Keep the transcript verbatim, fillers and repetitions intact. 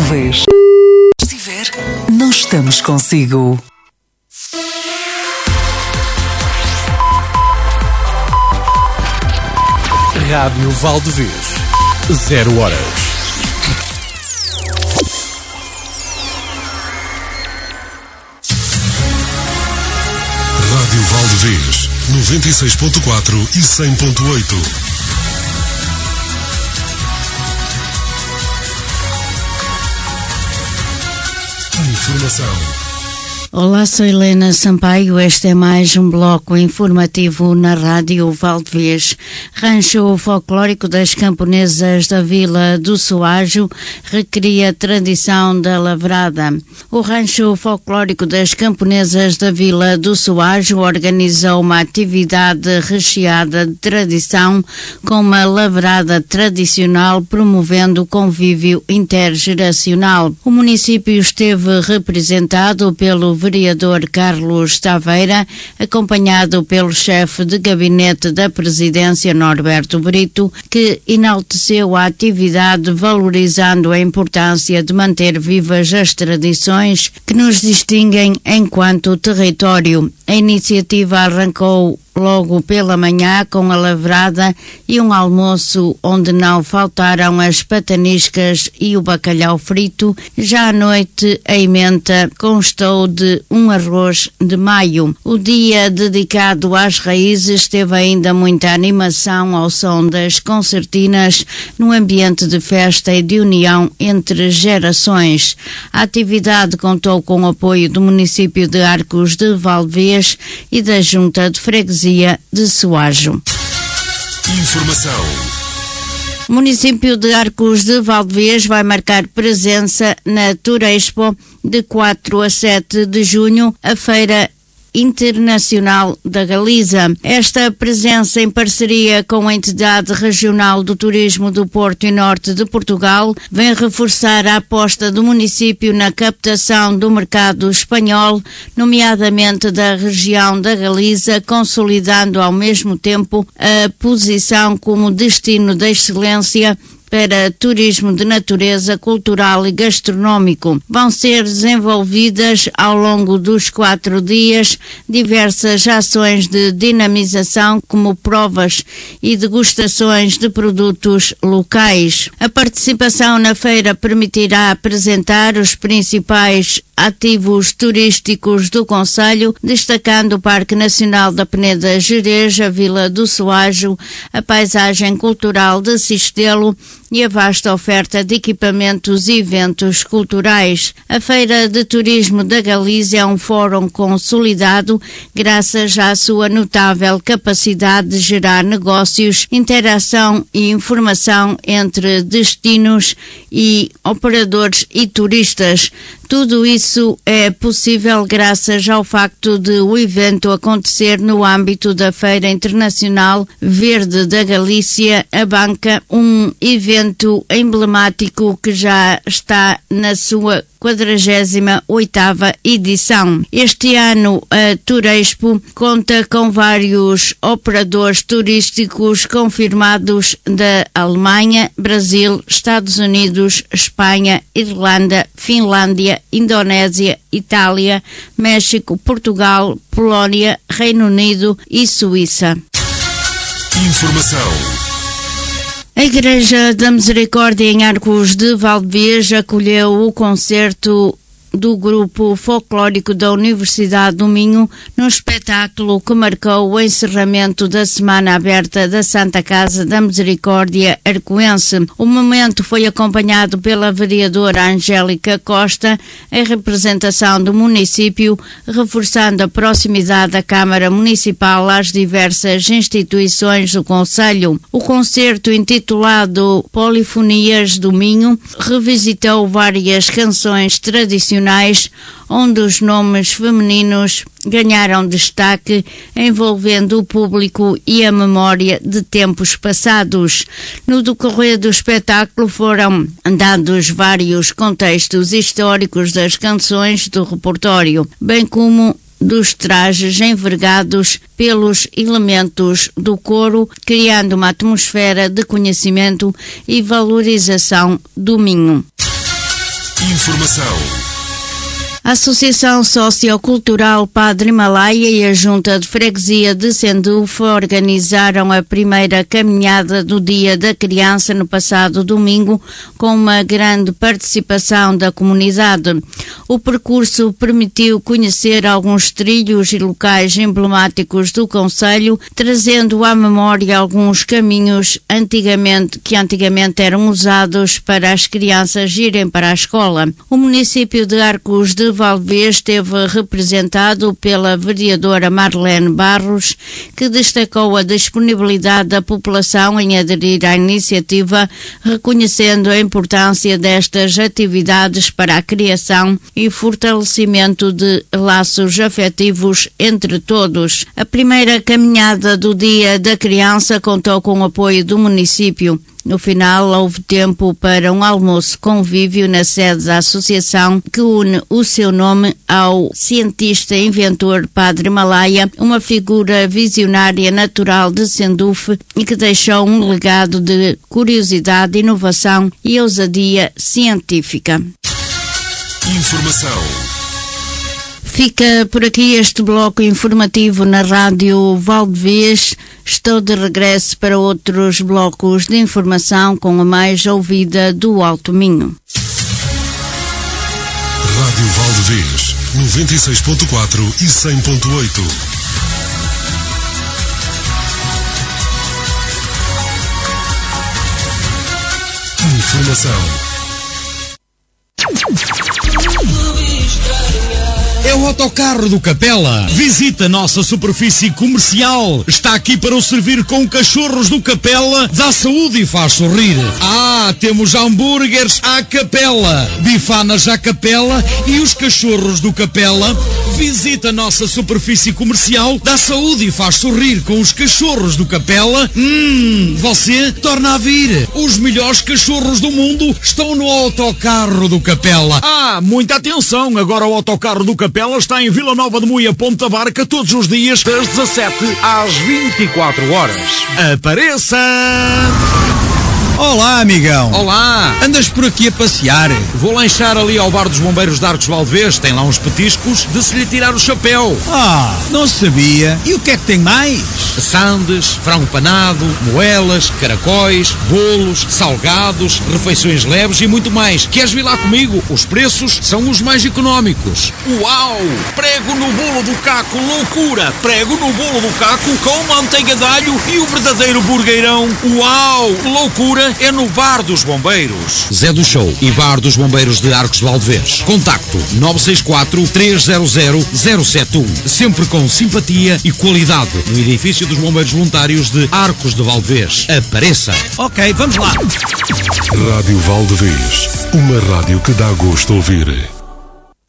Valdevez. Se estiver, nós estamos consigo. Rádio Valdevez. Zero horas. Rádio Valdevez, noventa e seis ponto quatro e cem ponto oito. Informação. Olá, sou Helena Sampaio. Este é mais um bloco informativo na Rádio Valdevez. Rancho folclórico das camponesas da Vila do Soajo recria a tradição da lavrada. O Rancho folclórico das camponesas da Vila do Soajo organizou uma atividade recheada de tradição com uma lavrada tradicional, promovendo o convívio intergeracional. O município esteve representado pelo vereador Carlos Taveira, acompanhado pelo chefe de gabinete da presidência Norberto Brito, que enalteceu a atividade, valorizando a importância de manter vivas as tradições que nos distinguem enquanto território. A iniciativa arrancou logo pela manhã com a lavrada e um almoço onde não faltaram as pataniscas e o bacalhau frito. Já à noite a emenda constou de um arroz de maio. O dia dedicado às raízes teve ainda muita animação ao som das concertinas, no ambiente de festa e de união entre gerações. A atividade contou com o apoio do município de Arcos de Valdevez e da Junta de Freguesia de Soajo. Informação. O município de Arcos de Valdevez vai marcar presença na Turespo de quatro a sete de junho, a Feira Internacional da Galiza. Esta presença, em parceria com a entidade regional do turismo do Porto e Norte de Portugal, vem reforçar a aposta do município na captação do mercado espanhol, nomeadamente da região da Galiza, consolidando ao mesmo tempo a posição como destino de excelência para turismo de natureza, cultural e gastronómico. Vão ser desenvolvidas ao longo dos quatro dias diversas ações de dinamização, como provas e degustações de produtos locais. A participação na feira permitirá apresentar os principais ativos turísticos do concelho, destacando o Parque Nacional da Peneda Gerês, a Vila do Soajo, a paisagem cultural de Sistelo e a vasta oferta de equipamentos e eventos culturais. A Feira de Turismo da Galiza é um fórum consolidado graças à sua notável capacidade de gerar negócios, interação e informação entre destinos e operadores e turistas. Tudo isso é possível graças ao facto de o evento acontecer no âmbito da Feira Internacional Verde da Galícia, a Banca, um evento emblemático que já está na sua quadragésima oitava edição. Este ano a Turespo conta com vários operadores turísticos confirmados da Alemanha, Brasil, Estados Unidos, Espanha, Irlanda, Finlândia, Indonésia, Itália, México, Portugal, Polónia, Reino Unido e Suíça. Informação. A Igreja da Misericórdia em Arcos de Valdevez acolheu o concerto do grupo folclórico da Universidade do Minho no espetáculo que marcou o encerramento da Semana Aberta da Santa Casa da Misericórdia Arcoense. O momento foi acompanhado pela vereadora Angélica Costa, em representação do município, reforçando a proximidade da Câmara Municipal às diversas instituições do concelho. O concerto, intitulado Polifonias do Minho, revisitou várias canções tradicionais, onde os nomes femininos ganharam destaque, envolvendo o público e a memória de tempos passados. No decorrer do espetáculo foram dados vários contextos históricos das canções do repertório, bem como dos trajes envergados pelos elementos do coro, criando uma atmosfera de conhecimento e valorização do Minho. Informação. A Associação Sociocultural Padre Himalaia e a Junta de Freguesia de Sendufo organizaram a primeira caminhada do Dia da Criança no passado domingo, com uma grande participação da comunidade. O percurso permitiu conhecer alguns trilhos e locais emblemáticos do concelho, trazendo à memória alguns caminhos antigamente, que antigamente eram usados para as crianças irem para a escola. O município de Arcos de Valdevez esteve representado pela vereadora Marlene Barros, que destacou a disponibilidade da população em aderir à iniciativa, reconhecendo a importância destas atividades para a criação e fortalecimento de laços afetivos entre todos. A primeira caminhada do Dia da Criança contou com o apoio do município. No final, houve tempo para um almoço convívio na sede da associação, que une o seu nome ao cientista e inventor Padre Himalaia, uma figura visionária natural de Sendufo e que deixou um legado de curiosidade, inovação e ousadia científica. Informação. Fica por aqui este bloco informativo na Rádio Valdevez. Estou de regresso para outros blocos de informação com a mais ouvida do Alto Minho. Rádio Valdevez, noventa e seis ponto quatro e cem ponto oito. Informação. É o autocarro do Capela. Visita a nossa superfície comercial. Está aqui para o servir com cachorros do Capela. Dá saúde e faz sorrir. Ah, temos hambúrgueres à Capela, bifanas à Capela e os cachorros do Capela. Visita a nossa superfície comercial. Dá saúde e faz sorrir com os cachorros do Capela. Hum, você torna a vir. Os melhores cachorros do mundo estão no autocarro do Capela. Ah, muita atenção. Agora o autocarro do Capela está em Vila Nova de Moia, Ponta Barca, todos os dias, das dezassete às vinte e quatro horas. Apareça! Olá, amigão. Olá! Andas por aqui a passear? Vou lanchar ali ao bar dos bombeiros de Arcos Valdevez. Tem lá uns petiscos de se lhe tirar o chapéu. Ah, não sabia. E o que é que tem mais? Sandes, frango panado, moelas, caracóis, bolos, salgados, refeições leves e muito mais. Queres vir lá comigo? Os preços são os mais económicos. Uau! Prego no bolo do Caco, loucura! Prego no bolo do Caco com manteiga de alho e o verdadeiro burgueirão. Uau! Loucura! É no Bar dos Bombeiros. Zé do Show e Bar dos Bombeiros de Arcos de Valdevez. Contacto nove seis quatro, três zero zero, zero sete um. Sempre com simpatia e qualidade. No edifício dos Bombeiros Voluntários de Arcos de Valdevez. Apareça. Ok, vamos lá. Rádio Valdevez, uma rádio que dá gosto de ouvir.